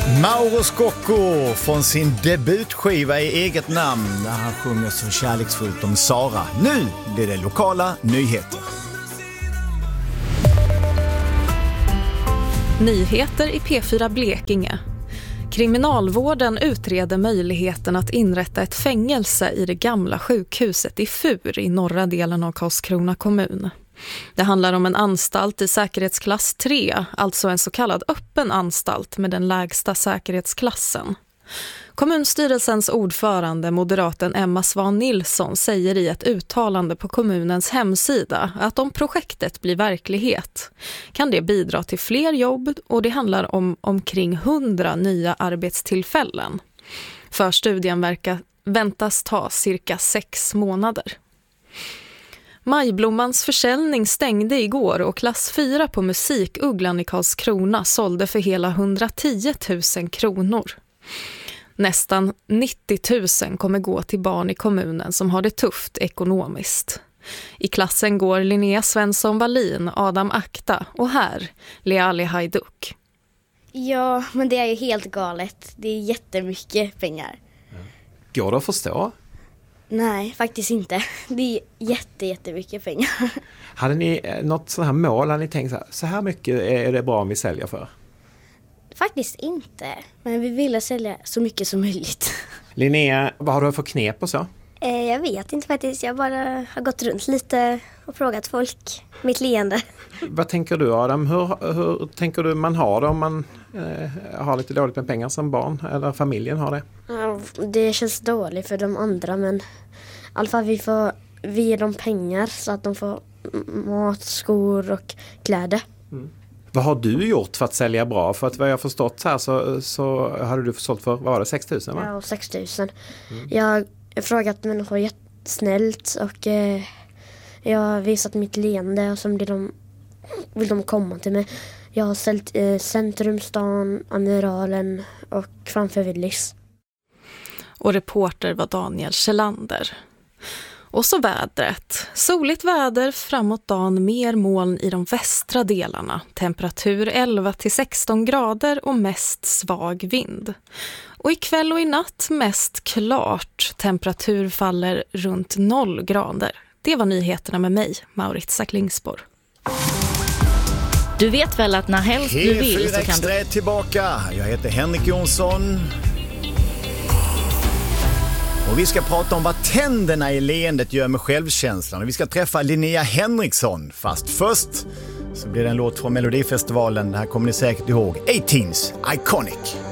Mauro Scocco från sin debutskiva i eget namn när han sjunger så kärleksfullt om Sara. Nu blir det lokala nyheter. Nyheter i P4 Blekinge. Kriminalvården utreder möjligheten att inrätta ett fängelse i det gamla sjukhuset i Fur i norra delen av Karlskrona kommun. Det handlar om en anstalt i säkerhetsklass 3, alltså en så kallad öppen anstalt med den lägsta säkerhetsklassen. Kommunstyrelsens ordförande, moderaten Emma Svan Nilsson, säger i ett uttalande på kommunens hemsida att om projektet blir verklighet kan det bidra till fler jobb och det handlar om omkring 100 nya arbetstillfällen. Förstudien väntas ta cirka 6 månader. Majblommans försäljning stängde igår och klass 4 på Musikugglan i Karlskrona sålde för hela 110 000 kronor. Nästan 90 000 kommer gå till barn i kommunen som har det tufft ekonomiskt. I klassen går Linnea Svensson-Wallin, Adam Akta och här Leali Hajduk. Ja, men det är ju helt galet. Det är jättemycket pengar. Går det att förstå? Nej, faktiskt inte. Det är jättemycket pengar. Hade ni något sådant här mål? Hade ni tänkt så här mycket är det bra om vi säljer för? Faktiskt inte. Men vi ville sälja så mycket som möjligt. Linnea, vad har du för knep och så? Jag vet inte faktiskt. Jag bara har gått runt lite och frågat folk. Mitt leende. Vad tänker du, Adam? Hur tänker du man har det om man har lite dåligt med pengar som barn? Eller familjen har det? Ja, det känns dåligt för de andra. Men i alla fall vi ger dem pengar så att de får mat, skor och kläder. Mm. Vad har du gjort för att sälja bra? För att vad jag har förstått här så hade du sålt för, vad var det, 6 000 va? Ja, 6 000. Jag har frågat människor jättesnällt och jag har visat mitt leende och så vill de komma till mig. Jag har sålt Centrumstan, Amiralen och framför Willys. Och reporter var Daniel Kjellander. Och så vädret. Soligt väder framåt dagen, mer moln i de västra delarna. Temperatur 11-16 grader och mest svag vind. Och ikväll och i natt mest klart. Temperatur faller runt 0 grader. Det var nyheterna med mig, Maurits Klingsborg. Du vet väl att när helst du vill så kan du... Extra tillbaka. Jag heter Henrik Jonsson. Och vi ska prata om vad tänderna i leendet gör med självkänslan. Och vi ska träffa Linnea Henriksson. Fast först så blir det en låt från Melodifestivalen. Det här kommer ni säkert ihåg. 18's Iconic.